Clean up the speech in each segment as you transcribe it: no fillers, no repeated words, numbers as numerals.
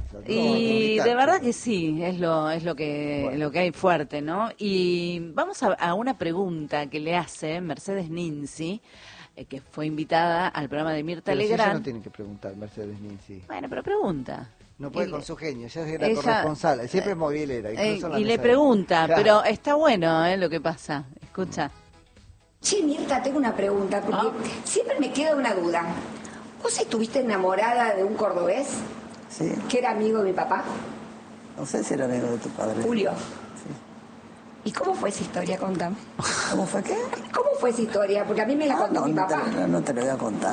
esa. Y de verdad que sí, es lo que hay fuerte, ¿no? Y vamos a una pregunta que le hace Mercedes Ninzi, que fue invitada al programa de Mirta Pero si Legrand. ella no tiene que preguntar, Mercedes Ninzi. Bueno, pero pregunta. No puede con su genio, ella es la ella, corresponsal, siempre es movilera. Incluso en la y le mesa pregunta, Claro. pero está bueno lo que pasa. Escucha. Sí, Mirta, tengo una pregunta, porque siempre me queda una duda. ¿Vos estuviste enamorada de un cordobés Sí, que era amigo de mi papá, no sé si era amigo de tu padre. Julio? Sí. ¿Y cómo fue esa historia? Contame. ¿Cómo fue qué? ¿Cómo fue esa historia? Porque a mí me la contó mi papá. No te lo voy a contar.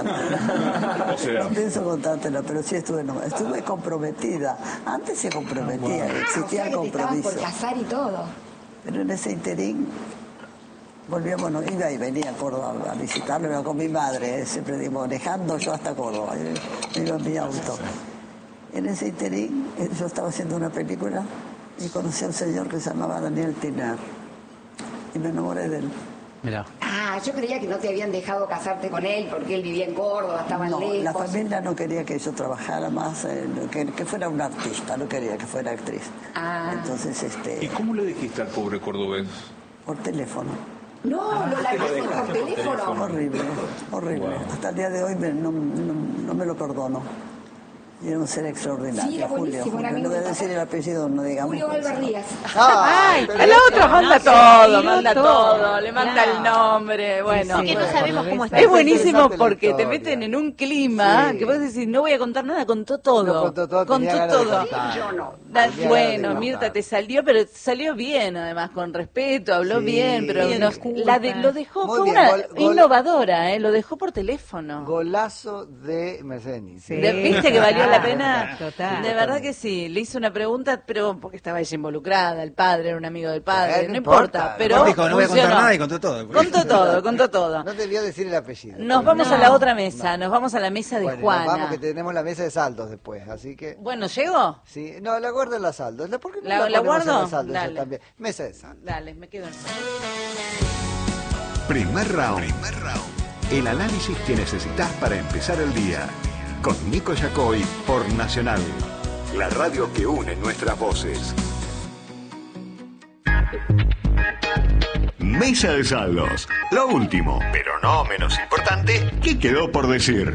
No pienso contártelo, pero sí estuve comprometida. Antes se comprometía, existía el O sea que te estabas compromiso. por casar y todo. Pero en ese interín volvíamos, no iba y venía a Córdoba a visitarlo, iba con mi madre, siempre digo, manejando yo hasta Córdoba, iba en mi auto. En ese interín yo estaba haciendo una película y conocí a un señor que se llamaba Daniel Tinar y me enamoré de él. Mirá. Ah, yo creía que no te habían dejado casarte con él porque él vivía en Córdoba, estaban No, lejos. la familia no quería que yo trabajara más, que fuera una artista, no quería que fuera actriz. Ah. Entonces, ¿Y cómo le dijiste al pobre cordobés? por teléfono. No, lo largaste por teléfono. Horrible, horrible. Hasta el día de hoy no me lo perdono. Y era un ser extraordinario, Sí, era buenísimo, Julio. era No amigo voy a de decir papá. el apellido, no digamos. Julio Álvarez Díaz. ¡Ay! pero El otro manda todo, le manda Claro. el nombre. Bueno, que no sabemos cómo está. es buenísimo Interesante la porque te historia. meten en un clima Sí. que vos decís, no voy a contar nada, contó todo. No contó todo, tenía ganas de todo. contar. Yo no. Tenía Bueno, ganas de Mirta, contar. te salió, pero salió bien, además, con respeto, habló Sí. bien, pero Bien, disculpa. lo dejó, Muy fue bien, una gol- innovadora, lo dejó por teléfono. Golazo de Mercedes Ninzi. ¿Viste que valió la pena? Total. De verdad que sí, le hice una pregunta, pero porque estaba ella involucrada, el padre era un amigo del padre, No no importa, importa. pero Dijo, no voy a contar funcionó. nada y contó todo. Contó todo. No debió decir el apellido. Nos vamos a la otra mesa, nos vamos a la mesa de Bueno, Juana. nos vamos que tenemos la mesa de saldos después, así que... Bueno, ¿llegó? Sí, no, la guardo en la saldos. ¿Por qué no ¿La ponemos guardo? en la saldos Dale. yo también? Mesa de saldos. Dale, me quedo en Primer round. El análisis que necesitas para empezar el día. Con Nico Yacoy por Nacional. La radio que une nuestras voces. Mesa de saldos. Lo último, pero no menos importante, ¿qué quedó por decir?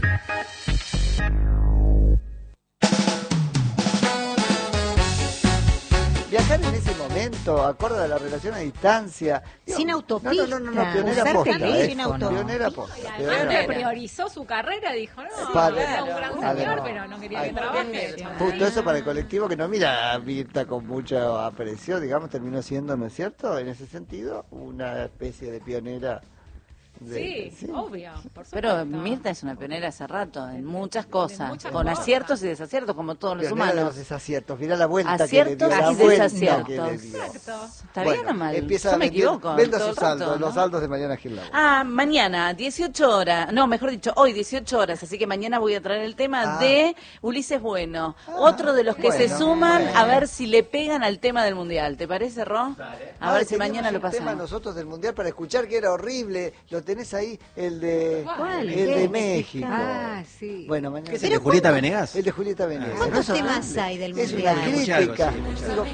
Viajar en ese momento, acorde a la relación a distancia. Sin autopista. No, pionera Usar posta. teléfono. Pionera posta. Además que priorizó su carrera, dijo, no, Para- era un gran señor, además. pero no quería que Ay, trabaje. Justo eso para el colectivo que no mira a Mirta con mucha aprecio, digamos, terminó siendo, ¿no es cierto? En ese sentido, una especie de pionera. Sí, obvio, por supuesto. Pero Mirta es una pionera hace rato, en muchas cosas, muchas con cosas. aciertos y desaciertos, como todos los Pionera de humanos. los desaciertos. Mirá la vuelta Aciertos que le dio. y La vuelta desaciertos. que le dio. Exacto. ¿Está bien o mal? Empieza Yo a me vender- equivoco. Venda todo sus el rato, saldos, ¿no? los saldos de Mariana Gil Lago. Ah, mañana, 18 horas, no, mejor dicho, hoy 18 horas, así que mañana voy a traer el tema de Ulises Bueno, otro de los que se bueno, suman bueno. a ver si le pegan al tema del Mundial, ¿te parece, Ro? A ver si mañana lo pasamos. tema pasamos. nosotros del Mundial para escuchar que era horrible, lo tenés ahí, el de ¿Cuál? el ¿Qué? de México. Ah, sí. Bueno, mañana. ¿Qué es el de Julieta Venegas? El de Julieta Venegas. ¿Cuántos Es temas horrible. hay del Es una Mundial? Escuché algo, crítica. sí, escuché Digo,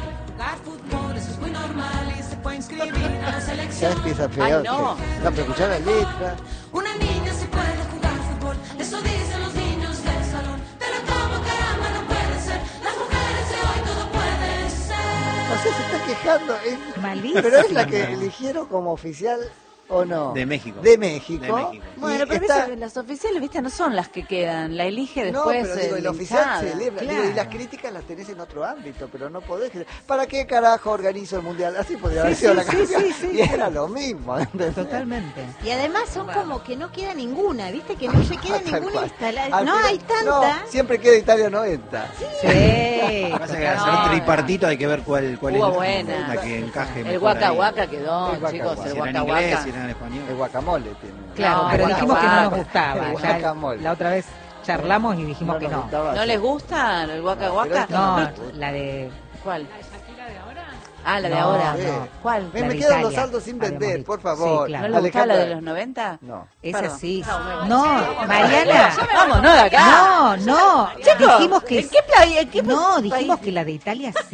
selección. ya empieza feo. Ay, no. No, pero escuchar la letra. Una niña se puede jugar fútbol, eso dicen los niños del salón. Pero como caramba no puede ser, las mujeres de hoy todo puede ser. O sea, se está quejando. Malísimo. Pero es la que eligieron como oficial o no. De México. De México. De México. Y Bueno, pero está- viste, las oficiales, viste, no son las que quedan, la elige No, después. pero digo, el oficial hinchada. celebra. Digo, Claro. y las críticas las tenés en otro ámbito, pero no podés. ¿Para qué carajo organizo el mundial? Así podría haber sido la canción. Y era lo mismo. ¿entendés? Totalmente. Y además son como que no queda ninguna, ¿viste? Que no se queda Tal ninguna cual. instalada. Al No final- hay tanta. No, siempre queda Italia 90. Sí. Pasa que al ser tripartito hay que ver cuál es Hubo buena. la que encaje El mejor Waka ahí. Waka quedó, El Waka chicos, Waka. el Si era en Waka inglés, Waka. si era en español. El guacamole tiene. Claro, No, pero guaca, dijimos que no guaca. nos gustaba. El Ya guacamole. la otra vez charlamos y dijimos que nos no. gustaba ¿No hacer. les gusta el Waka No, pero Waka? este No, me gusta. la de... ¿Cuál? ¿La de Shakira de ahora? Ah, la de No, ahora. no. ¿Cuál? La Me de quedan los Italia, saldos sin habíamos vender, dicho. por favor. Sí, claro. ¿No le gustaba la Alejandra. de los 90? No. Esa Perdón. sí. No, No, Mariana. Vamos, no de acá. No, Chicos, dijimos que ¿en qué playa? ¿En qué no, país? dijimos que la de Italia sí.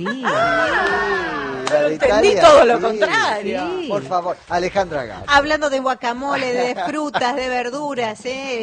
La de Entendí Italia, todo lo sí. contrario. Sí. Por favor, Alejandra Gall. Hablando de guacamole, de frutas, de verduras,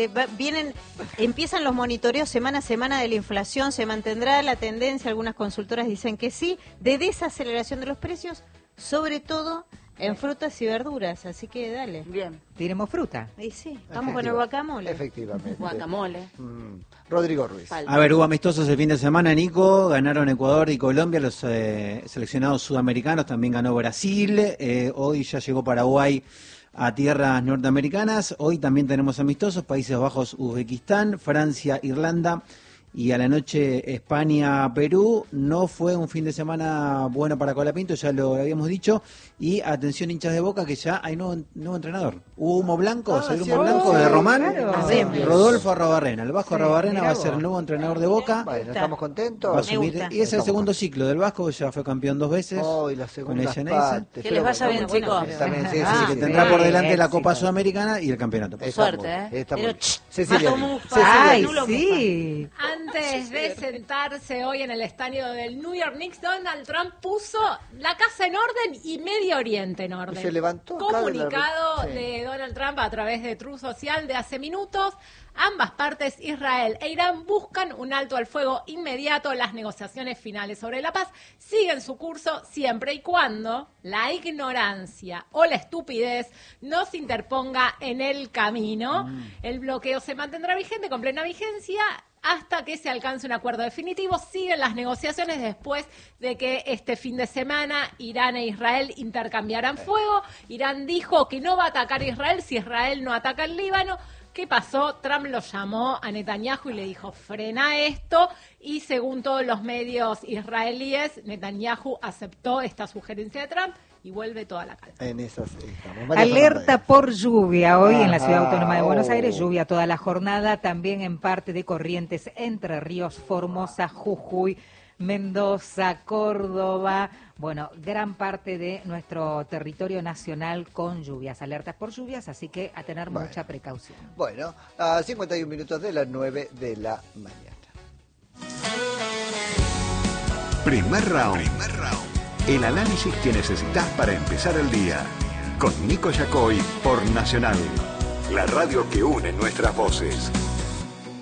empiezan los monitoreos semana a semana de la inflación, se mantendrá la tendencia, algunas consultoras dicen que sí, de desaceleración de los precios, sobre todo en frutas y verduras, así que dale. Bien. Tiremos fruta. Y sí, vamos con el guacamole. Efectivamente. Guacamole. Rodrigo Ruiz. A ver, hubo amistosos el fin de semana, Nico. Ganaron Ecuador y Colombia, los seleccionados sudamericanos. También ganó Brasil. Hoy ya llegó Paraguay a tierras norteamericanas. Hoy también tenemos amistosos: Países Bajos, Uzbekistán, Francia, Irlanda. Y a la noche España, Perú. No fue un fin de semana bueno para Colapinto, ya lo habíamos dicho. Y atención, hinchas de Boca, que ya hay nuevo entrenador. Hubo humo blanco, se vio humo blanco de Román. Claro. Rodolfo Arrobarrena. El Vasco Arrobarrena mirá va a ser vos. el nuevo entrenador de Boca. Bueno, estamos Va a contentos. asumir, gusta. y es el segundo ciclo del Vasco, ya fue campeón 2 veces. Hoy la con segunda el Geneise. parte. Que les vaya bien, chicos. También, sí, Así sí, que sí. tendrá por sí, delante la éxito. Copa Sudamericana y el campeonato. Suerte, ¿eh? Está Pero, muy bien. Cecilia. Mato Mufa. Ay, Nulo sí. Antes de sentarse hoy en el estadio del New York Knicks, Donald Trump puso la casa en orden y Medio Oriente en orden. Se levantó acá de la- Comunicado sí. de Donald Trump a través de Truth Social de hace minutos. Ambas partes, Israel e Irán, buscan un alto al fuego inmediato. Las negociaciones finales sobre la paz siguen su curso siempre y cuando la ignorancia o la estupidez no se interponga en el camino. El bloqueo se mantendrá vigente, con plena vigencia, hasta que se alcance un acuerdo definitivo. Siguen las negociaciones después de que este fin de semana Irán e Israel intercambiaran fuego. Irán dijo que no va a atacar a Israel si Israel no ataca el Líbano. ¿Qué pasó? Trump lo llamó a Netanyahu y le dijo, frena esto, y según todos los medios israelíes, Netanyahu aceptó esta sugerencia de Trump y vuelve toda la calma. En esas estamos. María Alerta Fernanda. por lluvia hoy en la Ajá, Ciudad Autónoma de Buenos Aires, oh. lluvia toda la jornada, también en parte de Corrientes, Entre Ríos, Formosa, Jujuy, Mendoza, Córdoba, bueno, gran parte de nuestro territorio nacional con lluvias, alertas por lluvias, así que a tener Bueno. mucha precaución. Bueno, a 51 minutos de las 9 de la mañana. Primer round. El análisis que necesitas para empezar el día. Con Nico Yacoy por Nacional. La radio que une nuestras voces.